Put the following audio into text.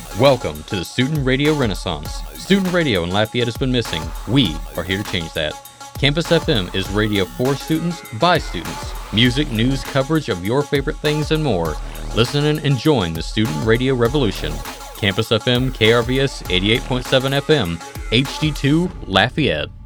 Welcome to the Student Radio Renaissance. Student radio in Lafayette has been missing. We are here to change that. Campus FM is radio for students, by students. Music, news, coverage of your favorite things, and more. Listen and join the student radio revolution. Campus FM, KRVS 88.7 FM, HD2, Lafayette.